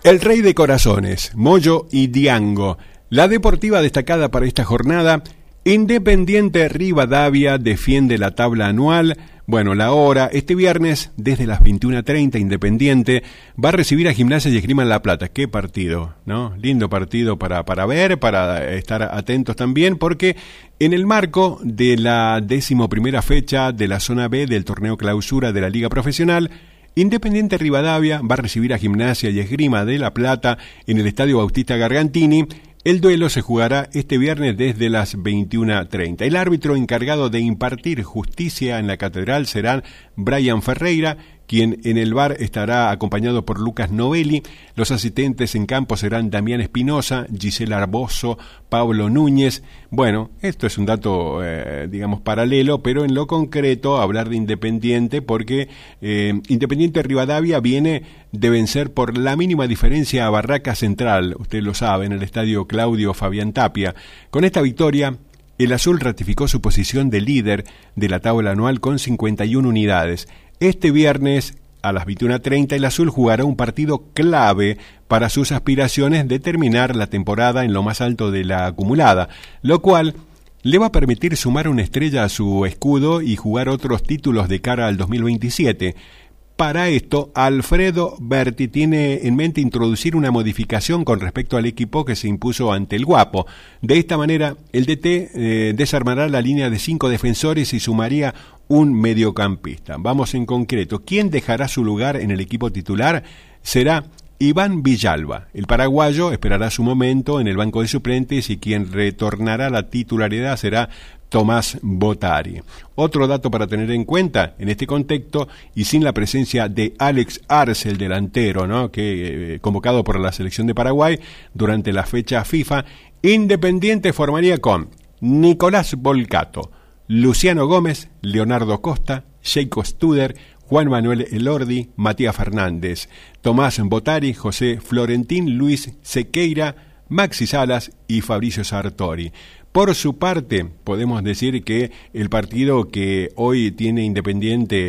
El Rey de Corazones, Moyo y Diango. La deportiva destacada para esta jornada, Independiente Rivadavia defiende la tabla anual. Bueno, la hora, este viernes, desde las 21:30, Independiente va a recibir a Gimnasia y Esgrima en La Plata. Qué partido, ¿no? Lindo partido para ver, para estar atentos también, porque en el marco de la 11ª fecha de la zona B del torneo clausura de la Liga Profesional, Independiente Rivadavia va a recibir a Gimnasia y Esgrima de La Plata en el Estadio Bautista Gargantini. El duelo se jugará este viernes desde las 21:30. El árbitro encargado de impartir justicia en la catedral será Brian Ferreira, quien en el VAR estará acompañado por Lucas Novelli. Los asistentes en campo serán Damián Espinosa, Gisela Arbozo, Pablo Núñez. Bueno, esto es un dato, paralelo, pero en lo concreto hablar de Independiente, porque Independiente Rivadavia viene de vencer por la mínima diferencia a Barraca Central, usted lo sabe, en el estadio Claudio Fabián Tapia. Con esta victoria, el azul ratificó su posición de líder de la tabla anual con 51 unidades. Este viernes a las 21:30 el azul jugará un partido clave para sus aspiraciones de terminar la temporada en lo más alto de la acumulada, lo cual le va a permitir sumar una estrella a su escudo y jugar otros títulos de cara al 2027. Para esto, Alfredo Berti tiene en mente introducir una modificación con respecto al equipo que se impuso ante el Guapo. De esta manera, el DT desarmará la línea de 5 defensores y sumaría un mediocampista. Vamos en concreto. ¿Quién dejará su lugar en el equipo titular? Será Iván Villalba. El paraguayo esperará su momento en el banco de suplentes y quien retornará a la titularidad será Tomás Botari. Otro dato para tener en cuenta en este contexto, y sin la presencia de Alex Arce, el delantero, ¿no?, que convocado por la selección de Paraguay durante la fecha FIFA, Independiente formaría con Nicolás Volcato, Luciano Gómez, Leonardo Costa, Sheiko Studer, Juan Manuel Elordi, Matías Fernández, Tomás Botari, José Florentín, Luis Sequeira, Maxi Salas y Fabricio Sartori. Por su parte, podemos decir que el partido que hoy tiene Independiente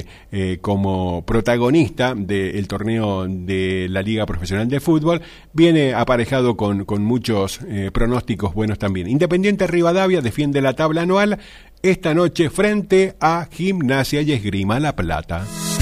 como protagonista del torneo de la Liga Profesional de Fútbol viene aparejado con muchos pronósticos buenos también. Independiente Rivadavia defiende la tabla anual esta noche frente a Gimnasia y Esgrima La Plata.